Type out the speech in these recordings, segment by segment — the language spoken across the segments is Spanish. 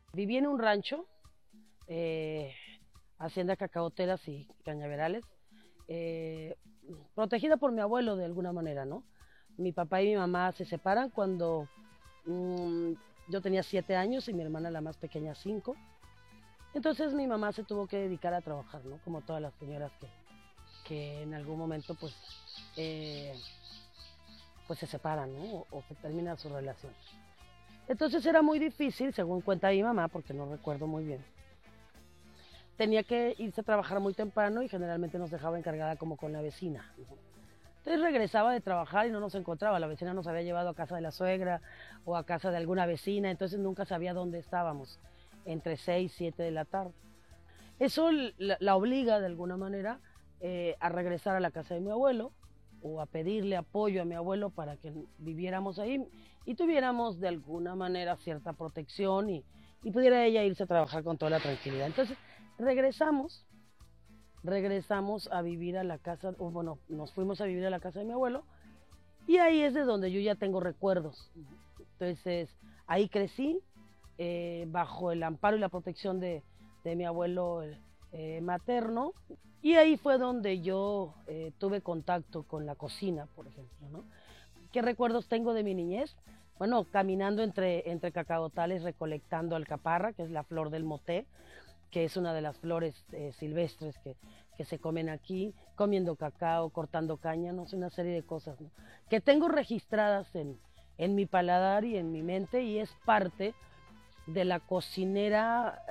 Viví en un rancho, eh, hacienda cacaoteras y cañaverales, eh, protegida por mi abuelo de alguna manera, ¿no? Mi papá y mi mamá se separan cuando mmm, yo tenía 7 años y mi hermana la más pequeña 5. Entonces mi mamá se tuvo que dedicar a trabajar, ¿no? Como todas las señoras que en algún momento eh, pues se separan, ¿no? O que termina su relación. Entonces era muy difícil, según cuenta mi mamá, porque no recuerdo muy bien. Tenía que irse a trabajar muy temprano y generalmente nos dejaba encargada como con la vecina, ¿no? Entonces regresaba de trabajar y no nos encontraba. La vecina nos había llevado a casa de la suegra o a casa de alguna vecina, entonces nunca sabía dónde estábamos, entre 6 y 7 de la tarde. Eso la obliga de alguna manera a regresar a la casa de mi abuelo o a pedirle apoyo a mi abuelo para que viviéramos ahí y tuviéramos de alguna manera cierta protección y pudiera ella irse a trabajar con toda la tranquilidad. Entonces regresamos, regresamos a vivir a la casa, o bueno, nos fuimos a vivir a la casa de mi abuelo y ahí es de donde yo ya tengo recuerdos. Entonces ahí crecí bajo el amparo y la protección de mi abuelo materno y ahí fue donde yo tuve contacto con la cocina, por ejemplo, ¿no? ¿Qué recuerdos tengo de mi niñez? Bueno, caminando entre cacaotales recolectando alcaparra, que es la flor del moté, que es una de las flores silvestres que se comen aquí, comiendo cacao, cortando cáñanos, una serie de cosas, ¿no? Que tengo registradas en mi paladar y en mi mente y es parte de la cocinera,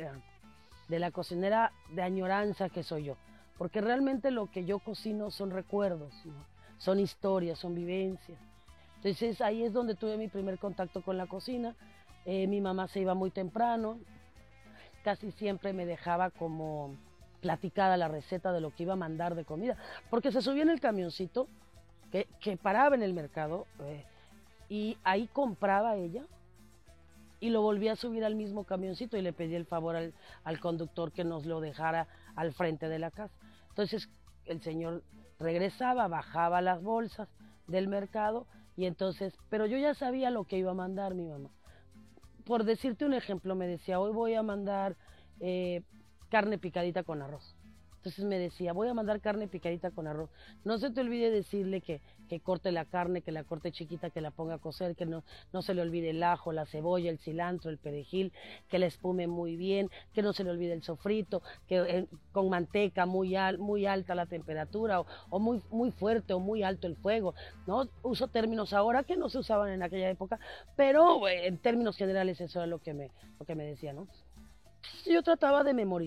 de añoranza que soy yo, porque realmente lo que yo cocino son recuerdos, ¿no? Son historias, son vivencias. Entonces ahí es donde tuve mi primer contacto con la cocina. Mi mamá se iba muy temprano, casi siempre me dejaba como platicada la receta de lo que iba a mandar de comida, porque se subía en el camioncito que paraba en el mercado y ahí compraba ella y lo volví a subir al mismo camioncito y le pedí el favor al conductor que nos lo dejara al frente de la casa. Entonces el señor regresaba, bajaba las bolsas del mercado y entonces, pero yo ya sabía lo que iba a mandar mi mamá. Por decirte un ejemplo, me decía, hoy voy a mandar eh, carne picadita con arroz. Entonces me decía, voy a mandar carne picadita con arroz. No se te olvide decirle que corte la carne, que la corte chiquita, que la ponga a cocer, que no se le olvide el ajo, la cebolla, el cilantro, el perejil, que la espume muy bien, que no se le olvide el sofrito, que con manteca muy alta la temperatura, o muy fuerte o muy alto el fuego, ¿no? Uso términos ahora que no se usaban en aquella época, pero en términos generales eso era lo que me decía, ¿no? Yo trataba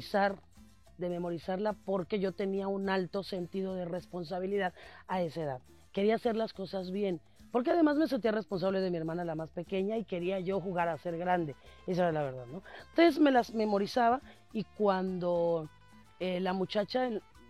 de memorizarla porque yo tenía un alto sentido de responsabilidad a esa edad. Quería hacer las cosas bien, porque además me sentía responsable de mi hermana la más pequeña y quería yo jugar a ser grande, esa era la verdad, ¿no? Entonces me las memorizaba y cuando la muchacha,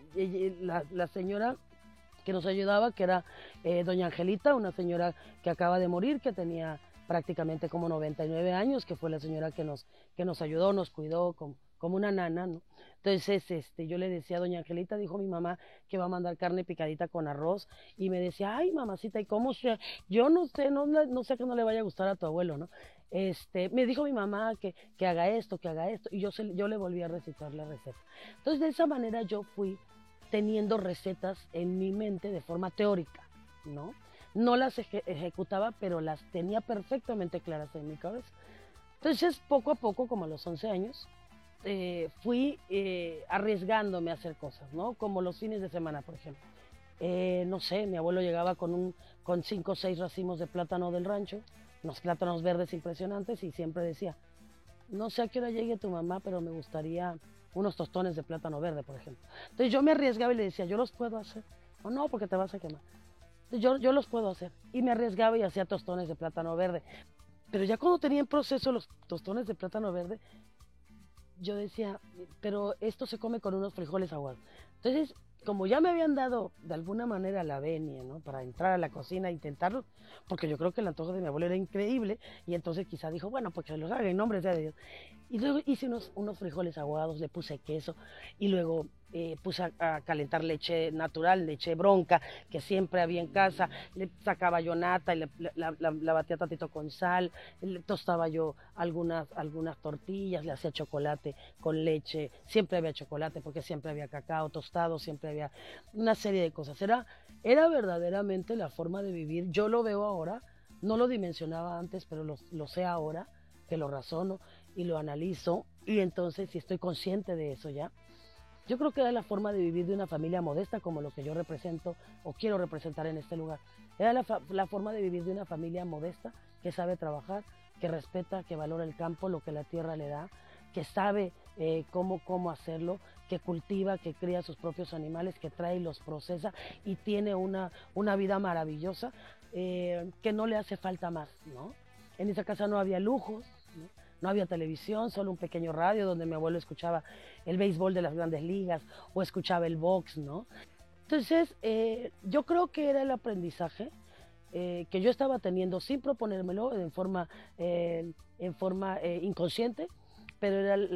la señora que nos ayudaba, que era doña Angelita, una señora que acaba de morir, que tenía prácticamente como 99 años, que fue la señora que nos ayudó, nos cuidó como una nana, ¿no? Entonces, yo le decía a doña Angelita, dijo mi mamá que va a mandar carne picadita con arroz, y me decía, ay, mamacita, ¿y cómo se? Yo no sé, no sé que no le vaya a gustar a tu abuelo, ¿no? Me dijo mi mamá que haga esto, y yo le volví a recitar la receta. Entonces, de esa manera yo fui teniendo recetas en mi mente de forma teórica, ¿no? No las ejecutaba, pero las tenía perfectamente claras en mi cabeza. Entonces, poco a poco, como a los 11 años, fui arriesgándome a hacer cosas, ¿no? Como los fines de semana, por ejemplo. No sé, mi abuelo llegaba con 5 o 6 racimos de plátano del rancho, unos plátanos verdes impresionantes, y siempre decía, no sé a qué hora llegue tu mamá, pero me gustaría unos tostones de plátano verde, por ejemplo. Entonces yo me arriesgaba y le decía, yo los puedo hacer. O no, porque te vas a quemar. Yo los puedo hacer. Y me arriesgaba y hacía tostones de plátano verde. Pero ya cuando tenía en proceso los tostones de plátano verde, yo decía, pero esto se come con unos frijoles aguados. Entonces, como ya me habían dado de alguna manera la venia, ¿no? Para entrar a la cocina e intentarlo, porque yo creo que el antojo de mi abuelo era increíble, y entonces quizá dijo, bueno, pues que los haga en nombre sea de Dios. Y luego hice unos frijoles aguados, le puse queso, y luego puse a calentar leche natural, leche bronca, que siempre había en casa, le sacaba yo nata y la batía tantito con sal, le tostaba yo algunas tortillas, le hacía chocolate con leche, siempre había chocolate porque siempre había cacao tostado, siempre había una serie de cosas. Era verdaderamente la forma de vivir, yo lo veo ahora, no lo dimensionaba antes, pero lo sé ahora, que lo razono y lo analizo, y entonces si estoy consciente de eso ya. Yo creo que era la forma de vivir de una familia modesta como lo que yo represento o quiero representar en este lugar. Era la forma de vivir de una familia modesta que sabe trabajar, que respeta, que valora el campo, lo que la tierra le da, que sabe cómo hacerlo, que cultiva, que cría sus propios animales, que trae y los procesa y tiene una vida maravillosa que no le hace falta más, ¿no? En esa casa no había lujos, ¿no? No había televisión, solo un pequeño radio donde mi abuelo escuchaba el béisbol de las grandes ligas o escuchaba el box, ¿no? Entonces, yo creo que era el aprendizaje que yo estaba teniendo sin proponérmelo en forma inconsciente, pero era